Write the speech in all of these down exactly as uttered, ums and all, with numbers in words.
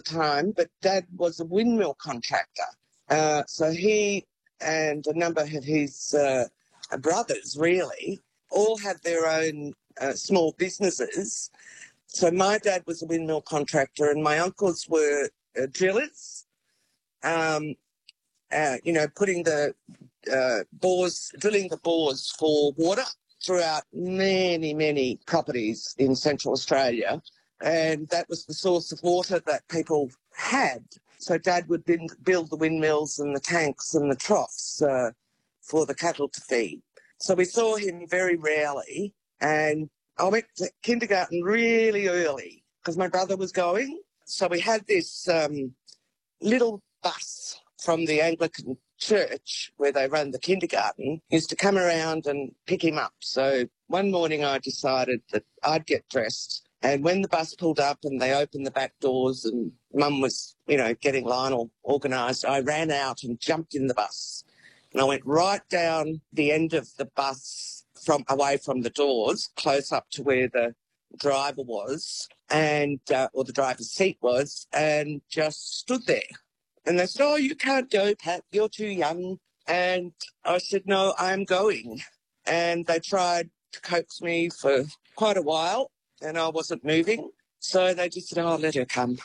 time, but Dad was a windmill contractor. Uh, so he and a number of his uh, brothers, really, all had their own uh, small businesses. So my dad was a windmill contractor and my uncles were uh, drillers, um, uh, you know, putting the uh, bores, drilling the bores for water throughout many, many properties in Central Australia. And that was the source of water that people had. So Dad would build the windmills and the tanks and the troughs uh, for the cattle to feed. So we saw him very rarely. And I went to kindergarten really early because my brother was going. So we had this um, little bus from the Anglican church where they run the kindergarten, used to come around and pick him up. So one morning I decided that I'd get dressed. And when the bus pulled up and they opened the back doors and Mum was, you know, getting Lionel organised, I ran out and jumped in the bus. And I went right down the end of the bus from away from the doors, close up to where the driver was, and uh, or the driver's seat was, and just stood there. And they said, "Oh, you can't go, Pat, you're too young." And I said, "No, I'm going." And they tried to coax me for quite a while, and I wasn't moving. So they just said, "Oh, let her come."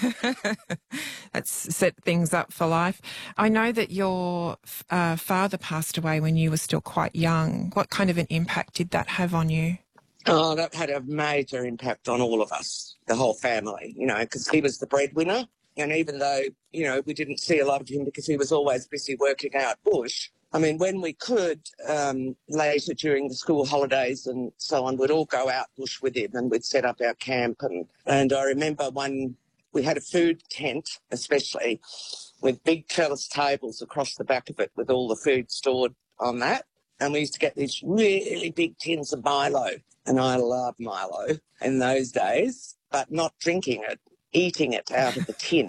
That's set things up for life. I know that your uh, father passed away when you were still quite young. What kind of an impact did that have on you? Oh, that had a major impact on all of us, the whole family, you know, because he was the breadwinner. And even though, you know, we didn't see a lot of him because he was always busy working out bush, I mean, when we could, um, later during the school holidays and so on, we'd all go out bush with him and we'd set up our camp. And, and I remember one, we had a food tent, especially, with big trellis tables across the back of it with all the food stored on that. And we used to get these really big tins of Milo. And I loved Milo in those days, but not drinking it, eating it out of the tin.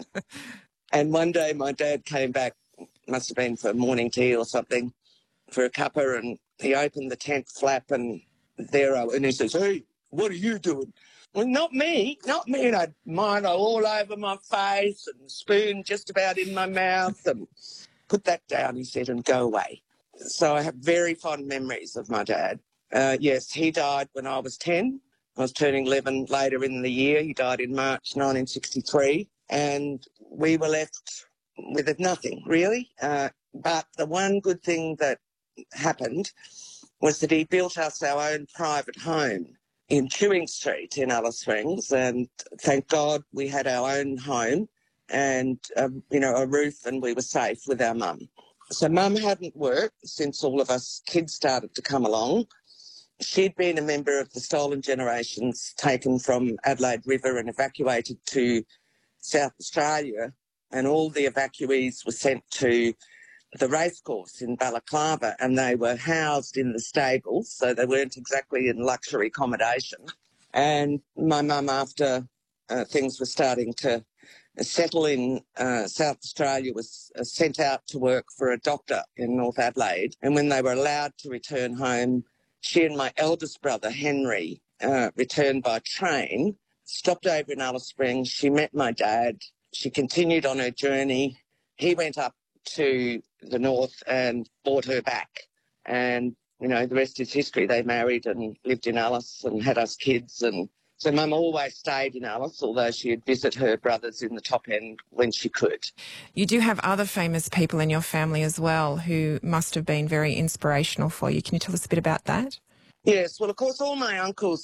And one day my dad came back, must have been for morning tea or something, for a cuppa, and he opened the tent flap and there I, and he says, "Hey, what are you doing?" Well, not me, not me. And I had Milo all over my face and spoon just about in my mouth, and put that down, he said, and go away. So I have very fond memories of my dad. Uh, yes, he died when I was ten. I was turning eleven later in the year. He died in March nineteen sixty-three, and we were left with nothing, really. Uh, but the one good thing that happened was that he built us our own private home in Chewing Street in Alice Springs, and thank God we had our own home and, um, you know, a roof, and we were safe with our mum. So Mum hadn't worked since all of us kids started to come along. She'd been a member of the Stolen Generations taken from Adelaide River and evacuated to South Australia, and all the evacuees were sent to the racecourse in Balaclava, and they were housed in the stables, so they weren't exactly in luxury accommodation. And my mum, after uh, things were starting to settle in uh, South Australia, was uh, sent out to work for a doctor in North Adelaide. And when they were allowed to return home, she and my eldest brother, Henry, uh, returned by train, stopped over in Alice Springs. She met my dad. She continued on her journey. He went up to the north and brought her back. And, you know, the rest is history. They married and lived in Alice and had us kids. And so Mum always stayed in Alice, although she'd visit her brothers in the top end when she could. You do have other famous people in your family as well who must have been very inspirational for you. Can you tell us a bit about that? Yes, well, of course, all my uncles